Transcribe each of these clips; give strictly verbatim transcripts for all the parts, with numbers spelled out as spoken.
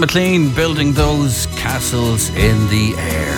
McLean building those castles in the air.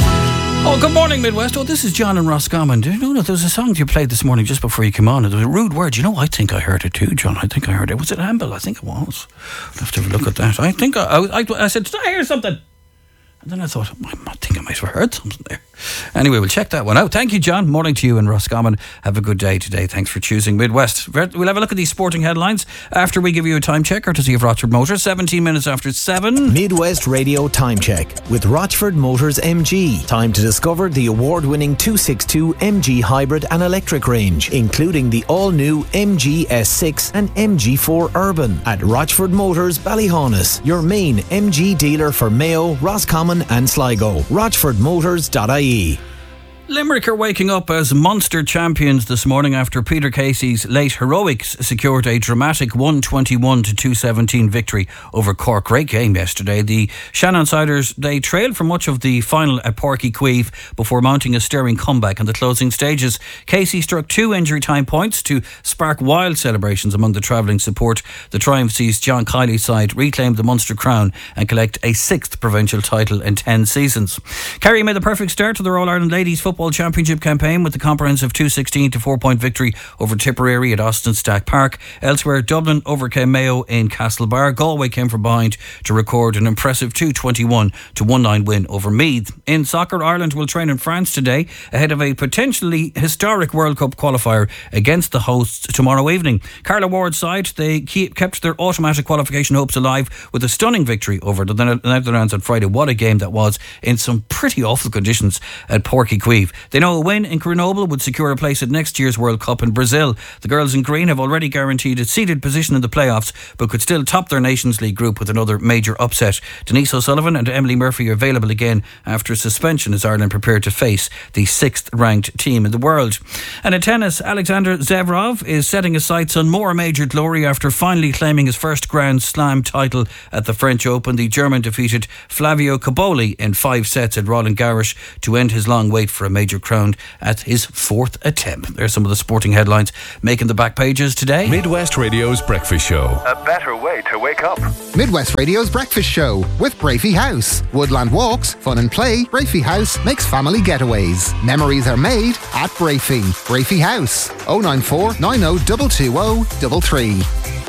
Oh, good morning, Midwest. Oh, this is John and Roscommon. Do you know that there was a song you played this morning just before you came on? It was a rude word. You know, I think I heard it too, John. I think I heard it. Was it Amble? I think it was. I'll have to have a look at that. I think I, I, I, I said, did I hear something? And then I thought, I think I might have heard something there. Anyway, we'll check that one out. Thank you, John. Morning to you and Roscommon. Have a good day today. Thanks for choosing Midwest. We'll have a look at these sporting headlines after we give you a time check, courtesy of Rochford Motors. seventeen minutes after seven. Midwest Radio Time Check with Rochford Motors M G. Time to discover the award-winning two sixty-two M G hybrid and electric range, including the all-new M G S six and M G four Urban at Rochford Motors, Ballyhaunis, your main M G dealer for Mayo, Roscommon and Sligo. rochford motors dot I E. Limerick are waking up as Munster champions this morning after Peter Casey's late heroics secured a dramatic one twenty-one to two seventeen victory over Cork. Great game yesterday. The Shannonsiders, they trailed for much of the final at Páirc Uí Chaoimh before mounting a stirring comeback in the closing stages. Casey struck two injury time points to spark wild celebrations among the travelling support. The triumph sees John Kiley's side reclaim the Munster crown and collect a sixth provincial title in ten seasons. Kerry made the perfect start to their All-Ireland Ladies Football Championship campaign with the comprehensive two sixteen to four point victory over Tipperary at Austin Stack Park. Elsewhere, Dublin overcame Mayo in Castlebar. Galway came from behind to record an impressive two twenty-one to one nine win over Meath. In soccer, Ireland will train in France today ahead of a potentially historic World Cup qualifier against the hosts tomorrow evening. Carla Ward's side, they keep, kept their automatic qualification hopes alive with a stunning victory over the Netherlands on Friday. What a game that was in some pretty awful conditions at Páirc Uí Chaoimh. They know a win in Grenoble would secure a place at next year's World Cup in Brazil. The girls in green have already guaranteed a seeded position in the playoffs, but could still top their Nations League group with another major upset. Denise O'Sullivan and Emily Murphy are available again after suspension as Ireland prepare to face the sixth ranked team in the world. And in tennis, Alexander Zverev is setting his sights on more major glory after finally claiming his first Grand Slam title at the French Open. The German defeated Flavio Cobolli in five sets at Roland Garros to end his long wait for a major crown at his fourth attempt. There's some of the sporting headlines making the back pages today. Midwest Radio's Breakfast Show. A better way to wake up. Midwest Radio's Breakfast Show with Brafey House. Woodland walks, fun and play. Brafey House makes family getaways. Memories are made at Brafey. Brafey House. oh nine four, nine oh two two oh three three.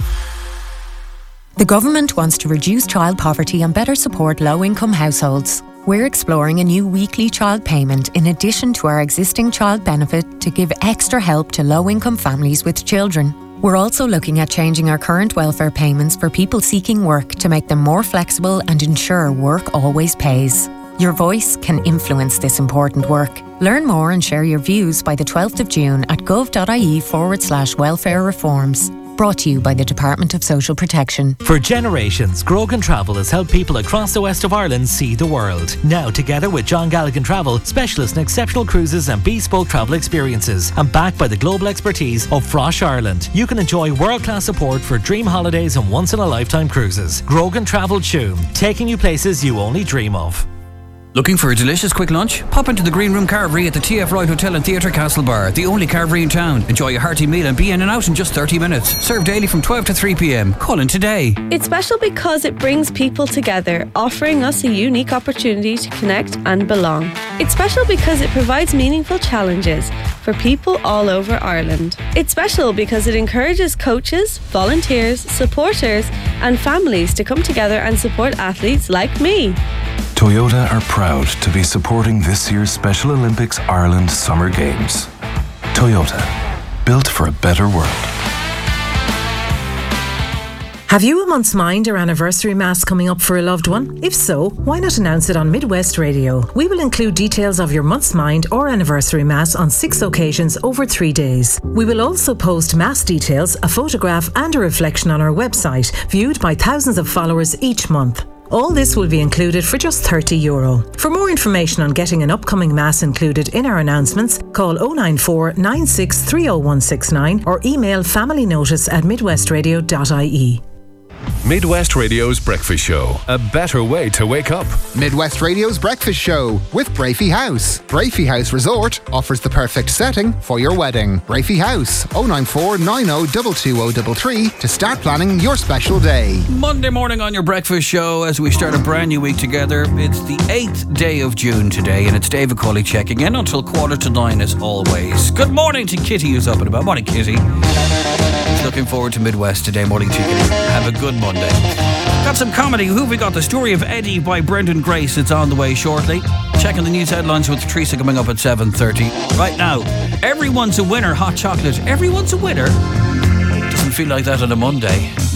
The government wants to reduce child poverty and better support low-income households. We're exploring a new weekly child payment in addition to our existing child benefit to give extra help to low-income families with children. We're also looking at changing our current welfare payments for people seeking work to make them more flexible and ensure work always pays. Your voice can influence this important work. Learn more and share your views by the twelfth of June at gov.ie forward slash welfare reforms. Brought to you by the Department of Social Protection. For generations, Grogan Travel has helped people across the west of Ireland see the world. Now, together with John Galligan Travel, specialist in exceptional cruises and bespoke travel experiences, and backed by the global expertise of Frosh Ireland, you can enjoy world-class support for dream holidays and once-in-a-lifetime cruises. Grogan Travel Tuam, taking you places you only dream of. Looking for a delicious quick lunch? Pop into the Green Room Carvery at the T F Royd Hotel and Theatre Castlebar, the only carvery in town. Enjoy a hearty meal and be in and out in just thirty minutes. Served daily from twelve to three p.m. Call in today. It's special because it brings people together, offering us a unique opportunity to connect and belong. It's special because it provides meaningful challenges for people all over Ireland. It's special because it encourages coaches, volunteers, supporters and families to come together and support athletes like me. Toyota are proud to be supporting this year's Special Olympics Ireland Summer Games. Toyota, built for a better world. Have you a month's mind or anniversary mass coming up for a loved one? If so, why not announce it on Midwest Radio? We will include details of your month's mind or anniversary mass on six occasions over three days. We will also post mass details, a photograph and a reflection on our website, viewed by thousands of followers each month. All this will be included for just thirty euro. For more information on getting an upcoming mass included in our announcements, call oh nine four, nine six three oh one six nine or email familynotice at midwestradio dot I E. Midwest Radio's Breakfast Show. A better way to wake up. Midwest Radio's Breakfast Show with Brafey House. Brafey House Resort offers the perfect setting for your wedding. Brafey House, oh nine four nine oh two two oh three three to start planning your special day. Monday morning on your breakfast show as we start a brand new week together. It's the eighth day of June today, and it's David Colley checking in until quarter to nine as always. Good morning to Kitty, who's up and about. Morning, Kitty. He's looking forward to Midwest today. Morning to you, Kitty. Have a good Monday. Got some comedy. Who have we got? The Story of Eddie by Brendan Grace. It's on the way shortly. Checking the news headlines with Teresa coming up at seven thirty. Right now, everyone's a winner. Hot chocolate. Everyone's a winner. Doesn't feel like that on a Monday.